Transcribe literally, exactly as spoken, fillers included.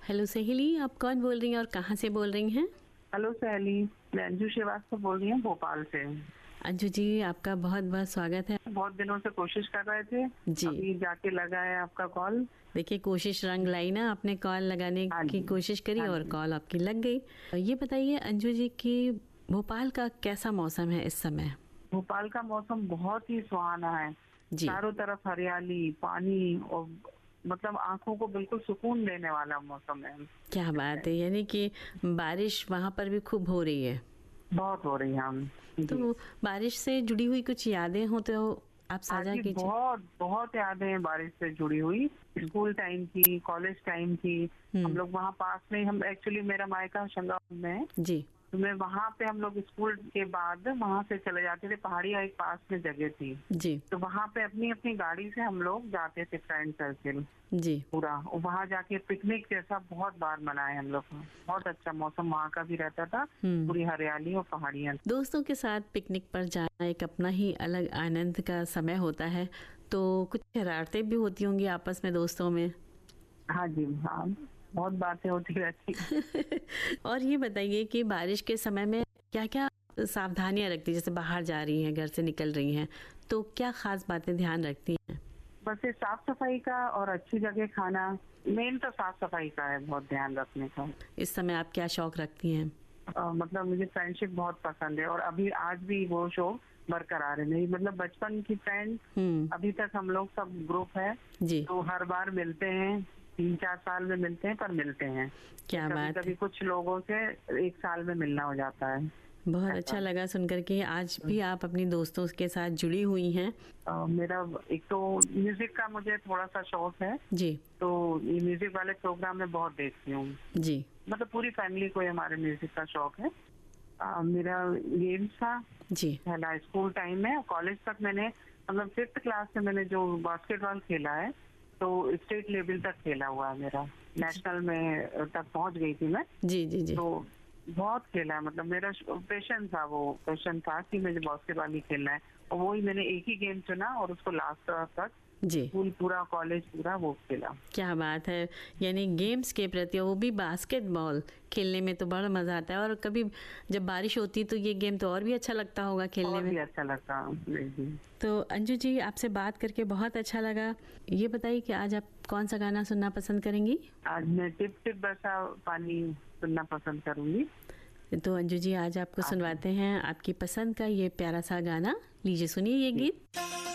Hello सहेली, आप कौन बोल रही हैं और कहाँ से बोल रही हैं? हेलो सहेली, मैं अंजू श्रीवास्तव बोल रही हूँ भोपाल से। अंजू जी, आपका बहुत बहुत स्वागत है। बहुत दिनों से कोशिश कर रहे थे जी। अभी जाके लगा है आपका कॉल। देखिए, कोशिश रंग लाई ना, आपने कॉल लगाने हाँ की जी, कोशिश करी हाँ और जी। कॉल आपकी लग गई। ये बताइए अंजू जी कि भोपाल का कैसा मौसम है इस समय? भोपाल का मौसम बहुत ही सुहाना है। जी। चारों तरफ हरियाली, पानी और मतलब आंखों को बिल्कुल सुकून देने वाला मौसम है। क्या बात है, यानी कि बारिश वहाँ पर भी खूब हो रही है। बहुत हो रही है हम जी। तो बारिश से जुड़ी हुई कुछ यादें हो तो आप हाँ साझा जी, कीजिए। बहुत बहुत यादें हैं बारिश से जुड़ी हुई। स्कूल टाइम की, कॉलेज टाइम की। हम हम्म। लोग वहाँ पास में, हम एक्चुअली मेरा मायका होशंगाबाद में है, जी तो मैं वहाँ पे हम लोग स्कूल के बाद वहाँ से चले जाते थे। पहाड़िया एक पास में जगह थी, जी तो वहाँ पे अपनी अपनी गाड़ी से हम लोग जाते थे, फ्रेंड सर्किल जी। पूरा। और वहाँ जाके पिकनिक जैसा बहुत बार मनाए हम लोग। बहुत अच्छा मौसम वहाँ का भी रहता था, हम्म। पूरी हरियाली और पहाड़ियाँ। दोस्तों के साथ पिकनिक पर जाना एक अपना ही अलग आनंद का समय होता है। तो कुछ शरारतें भी होती होंगी आपस में दोस्तों में। हाँ जी, हाँ, बहुत बातें होती रहती। और ये बताइए कि बारिश के समय में क्या क्या सावधानियां रखती हैं, जैसे बाहर जा रही हैं, घर से निकल रही हैं, तो क्या खास बातें ध्यान रखती हैं? बस ये साफ सफाई का और अच्छी जगह खाना, मेन तो साफ सफाई का है, बहुत ध्यान रखने का। इस समय आप क्या शौक रखती हैं? अ, मतलब मुझे फ्रेंडशिप बहुत पसंद है और अभी आज भी वो शौक बरकरार है मेरी। मतलब बचपन की फ्रेंड हम्म। अभी तक हम लोग सब ग्रुप है, जी। तो हर बार मिलते हैं। तीन चार साल में मिलते हैं, पर मिलते हैं। क्या कभी बात कभी है, कुछ लोगों से एक साल में मिलना हो जाता है। बहुत ऐसा। अच्छा लगा सुनकर कि आज भी आप अपनी दोस्तों के साथ जुड़ी हुई हैं। अ, मेरा एक तो म्यूजिक का मुझे थोड़ा सा शौक है, जी तो ये म्यूजिक वाले प्रोग्राम में बहुत देखती हूँ। जी। मतलब पूरी फैमिली को ही हमारे म्यूजिक का शौक है। आ, मेरा गेम्स था जी। पहला स्कूल टाइम में। कॉलेज तक मैंने, मतलब फिफ्थ क्लास से मैंने जो बास्केटबॉल खेला है, तो स्टेट लेवल तक खेला हुआ है मेरा। नेशनल में तक पहुंच गई थी मैं। जी जी जी। तो बहुत खेला है, मतलब मेरा पैशन था, वो पैशन था कि मुझे बास्केटबॉल ही खेलना है। और वही मैंने एक ही गेम चुना और उसको लास्ट तक जी। स्कूल पूरा, कॉलेज पूरा वो खेला। क्या बात है, यानी गेम्स के प्रति, वो भी बास्केटबॉल खेलने में तो बड़ा मजा आता है। और कभी जब बारिश होती तो ये गेम तो और भी अच्छा लगता होगा खेलने और में। भी अच्छा लगता जी। तो अंजू जी, आपसे बात करके बहुत अच्छा लगा। ये बताइए कि आज आप कौन सा गाना सुनना पसंद करेंगी? आज मैं टिप टिप बरसा पानी सुनना पसंद करूंगी। तो अंजू जी, आज आपको सुनवाते हैं आपकी पसंद का ये प्यारा सा गाना। लीजिए, सुनिए ये गीत।